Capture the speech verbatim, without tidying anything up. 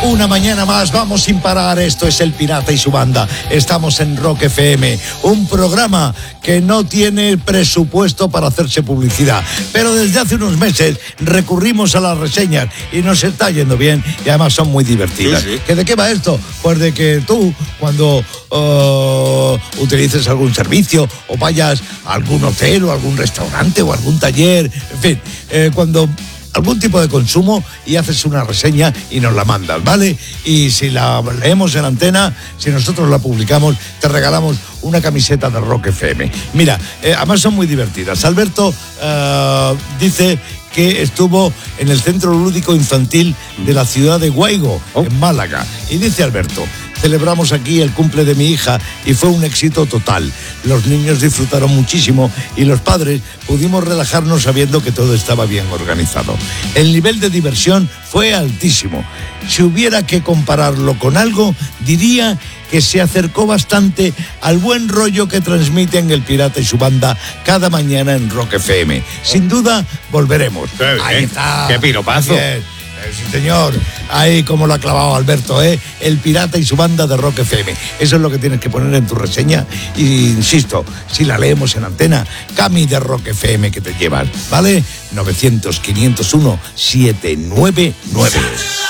Una mañana más, vamos sin parar. Esto es El Pirata y su banda. Estamos en Rock F M, un programa que no tiene presupuesto para hacerse publicidad. Pero desde hace unos meses recurrimos a las reseñas y nos está yendo bien y además son muy divertidas. Sí, sí. ¿Que ¿De qué va esto? Pues de que tú, cuando uh, utilices algún servicio o vayas a algún hotel o algún restaurante o algún taller, en fin, eh, cuando... algún tipo de consumo y haces una reseña y nos la mandas, ¿vale? Y si la leemos en antena, si nosotros la publicamos, te regalamos una camiseta de Rock F M. Mira, eh, además son muy divertidas. Alberto uh, dice que estuvo en el Centro Lúdico Infantil de la ciudad de Guaigo, oh. en Málaga. Y dice Alberto: celebramos aquí el cumple de mi hija y fue un éxito total. Los niños disfrutaron muchísimo y los padres pudimos relajarnos sabiendo que todo estaba bien organizado. El nivel de diversión fue altísimo. Si hubiera que compararlo con algo, diría que se acercó bastante al buen rollo que transmiten El Pirata y su banda cada mañana en Rock F M. Sin duda, volveremos. Ahí está. ¡Qué piropazo! Bien. Sí, señor, ahí como lo ha clavado Alberto, ¿eh? El Pirata y su banda de Rock F M. Eso es lo que tienes que poner en tu reseña. Y insisto, si la leemos en antena, Cami de Rock F M que te llevas, ¿vale? novecientos, quinientos uno, setecientos noventa y nueve.